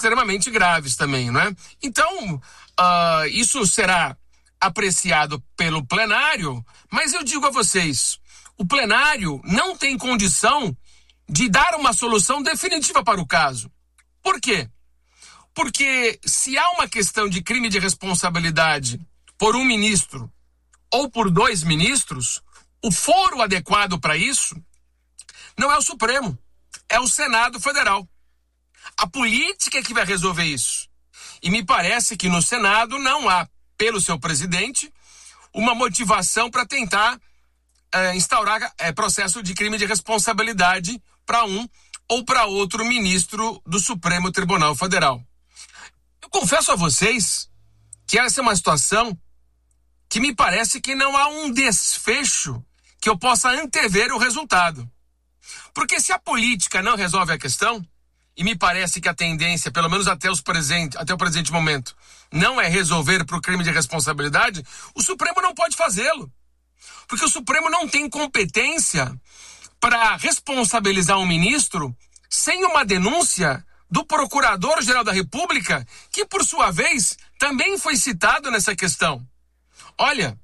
extremamente graves também, não é? Então, isso será apreciado pelo plenário, mas eu digo a vocês, o plenário não tem condição de dar uma solução definitiva para o caso. Por quê? Porque se há uma questão de crime de responsabilidade por um ministro ou por 2 ministros, o foro adequado para isso não é o Supremo, é o Senado Federal. A política é que vai resolver isso. E me parece que no Senado não há, pelo seu presidente, uma motivação para tentar instaurar processo de crime de responsabilidade para um ou para outro ministro do Supremo Tribunal Federal. Eu confesso a vocês que essa é uma situação que me parece que não há um desfecho que eu possa antever o resultado. Porque se a política não resolve a questão, e me parece que a tendência, pelo menos até o presente momento, não é resolver para o crime de responsabilidade, o Supremo não pode fazê-lo. Porque o Supremo não tem competência para responsabilizar um ministro sem uma denúncia do Procurador-Geral da República, que, por sua vez, também foi citado nessa questão. Olha,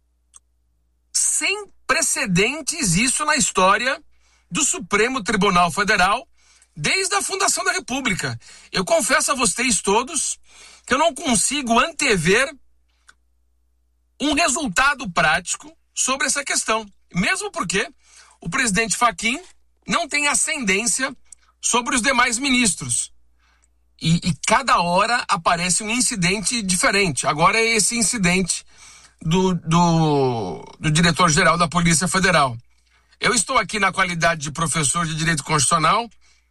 sem precedentes isso na história do Supremo Tribunal Federal, desde a fundação da República. Eu confesso a vocês todos que eu não consigo antever um resultado prático sobre essa questão. Mesmo porque o presidente Fachin não tem ascendência sobre os demais ministros. E cada hora aparece um incidente diferente. Agora é esse incidente do diretor-geral da Polícia Federal. Eu estou aqui na qualidade de professor de Direito Constitucional,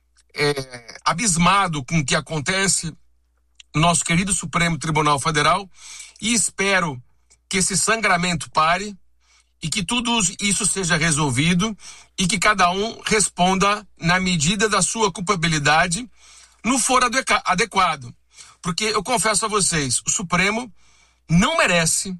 abismado com o que acontece no nosso querido Supremo Tribunal Federal, e espero que esse sangramento pare e que tudo isso seja resolvido e que cada um responda na medida da sua culpabilidade no foro adequado. Porque eu confesso a vocês, o Supremo não merece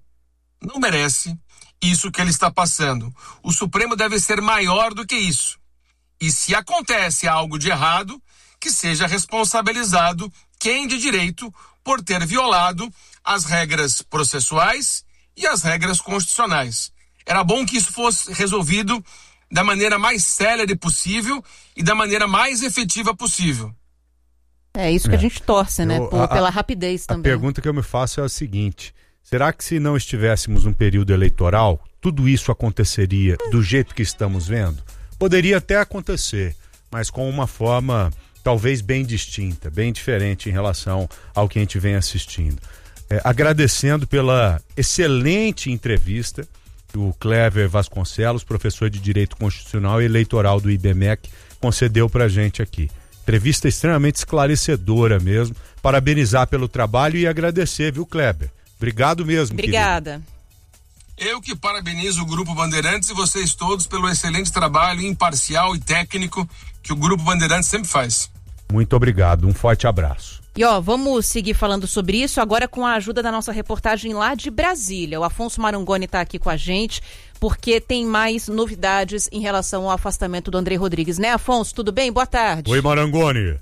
isso que ele está passando. O Supremo deve ser maior do que isso. E se acontece algo de errado, que seja responsabilizado quem de direito por ter violado as regras processuais e as regras constitucionais. Era bom que isso fosse resolvido da maneira mais célere possível e da maneira mais efetiva possível. É isso que a gente torce, né? Pela rapidez também. A pergunta que eu me faço é a seguinte: será que se não estivéssemos num período eleitoral, tudo isso aconteceria do jeito que estamos vendo? Poderia até acontecer, mas com uma forma talvez bem distinta, bem diferente em relação ao que a gente vem assistindo. Agradecendo pela excelente entrevista do Clever Vasconcelos, professor de Direito Constitucional e Eleitoral do IBMEC, concedeu pra gente aqui. Entrevista extremamente esclarecedora mesmo. Parabenizar pelo trabalho e agradecer, viu, Kleber? Obrigado mesmo. Obrigada. Querido. Eu que parabenizo o Grupo Bandeirantes e vocês todos pelo excelente trabalho imparcial e técnico que o Grupo Bandeirantes sempre faz. Muito obrigado, um forte abraço. E vamos seguir falando sobre isso agora com a ajuda da nossa reportagem lá de Brasília. O Afonso Marangoni está aqui com a gente porque tem mais novidades em relação ao afastamento do Andrei Rodrigues, né, Afonso? Tudo bem? Boa tarde. Oi, Marangoni.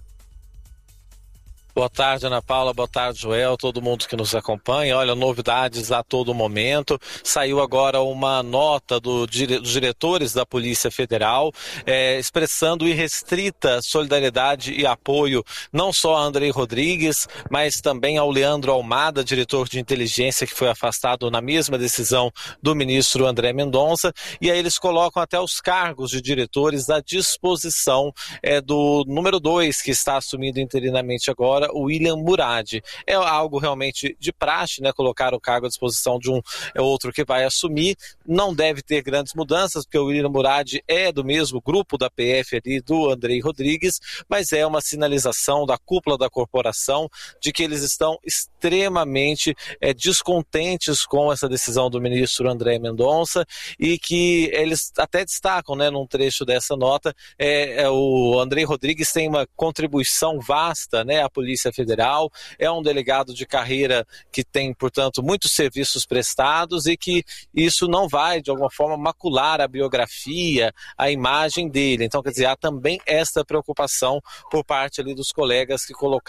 Boa tarde, Ana Paula, boa tarde, Joel, todo mundo que nos acompanha. Olha, novidades a todo momento. Saiu agora uma nota dos diretores da Polícia Federal expressando irrestrita solidariedade e apoio não só a Andrei Rodrigues, mas também ao Leandro Almada, diretor de inteligência, que foi afastado na mesma decisão do ministro André Mendonça. E aí eles colocam até os cargos de diretores à disposição do número 2, que está assumindo interinamente agora, o William Murad. É algo realmente de praxe, né? Colocar o cargo à disposição de um outro que vai assumir. Não deve ter grandes mudanças, porque o William Murad é do mesmo grupo da PF ali, do Andrei Rodrigues, mas é uma sinalização da cúpula da corporação de que eles estão extremamente descontentes com essa decisão do ministro André Mendonça e que eles até destacam, né, num trecho dessa nota, o Andrei Rodrigues tem uma contribuição vasta, né, à Polícia Federal, é um delegado de carreira que tem, portanto, muitos serviços prestados e que isso não vai, de alguma forma, macular a biografia, a imagem dele. Então, quer dizer, há também esta preocupação por parte ali dos colegas que colocaram